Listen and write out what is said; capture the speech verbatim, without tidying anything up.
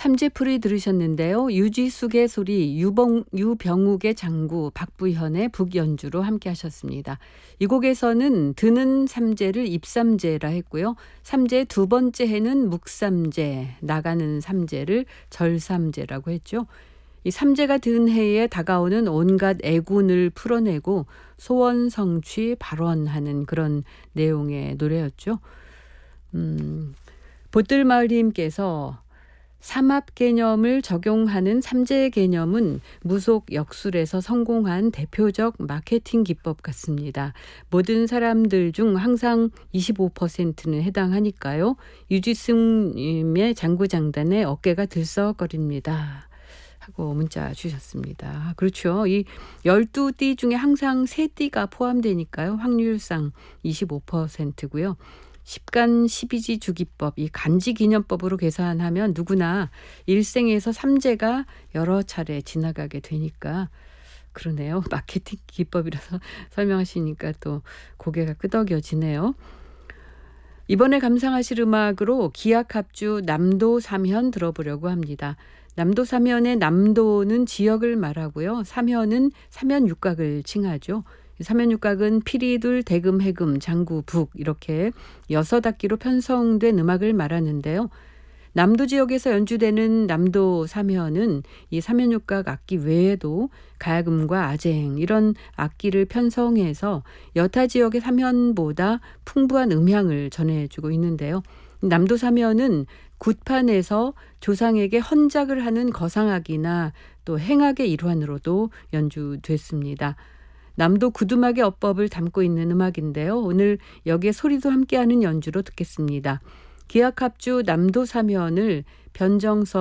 삼재풀이 들으셨는데요. 유지숙의 소리, 유봉, 유병욱의 장구, 박부현의 북연주로 함께 하셨습니다. 이 곡에서는 드는 삼재를 입삼재라 했고요. 삼재 두 번째 해는 묵삼재, 나가는 삼재를 절삼재라고 했죠. 이 삼재가 든 해에 다가오는 온갖 애군을 풀어내고 소원 성취 발원하는 그런 내용의 노래였죠. 음, 보뜰마을님께서 삼합 개념을 적용하는 삼재 개념은 무속 역술에서 성공한 대표적 마케팅 기법 같습니다. 모든 사람들 중 항상 이십오 퍼센트는 해당하니까요. 유지승님의 장구장단에 어깨가 들썩거립니다. 하고 문자 주셨습니다. 그렇죠. 이 열두 띠 중에 항상 세 띠가 포함되니까요. 확률상 이십오 퍼센트고요. 십간 십이지 주기법, 이 간지기념법으로 계산하면 누구나 일생에서 삼재가 여러 차례 지나가게 되니까 그러네요. 마케팅 기법이라서 설명하시니까 또 고개가 끄덕여지네요. 이번에 감상하실 음악으로 기악합주 남도 삼현 들어보려고 합니다. 남도 삼현의 남도는 지역을 말하고요. 삼현은 삼현육각을 칭하죠. 삼현육각은 피리둘, 대금, 해금, 장구, 북 이렇게 여섯 악기로 편성된 음악을 말하는데요. 남도 지역에서 연주되는 남도 삼현은 이 삼현육각 악기 외에도 가야금과 아쟁 이런 악기를 편성해서 여타 지역의 삼현보다 풍부한 음향을 전해주고 있는데요. 남도 삼현은 굿판에서 조상에게 헌작을 하는 거상악이나 또 행악의 일환으로도 연주됐습니다. 남도 구두막의 어법을 담고 있는 음악인데요. 오늘 여기에 소리도 함께하는 연주로 듣겠습니다. 기악합주 남도 삼현을 변정섭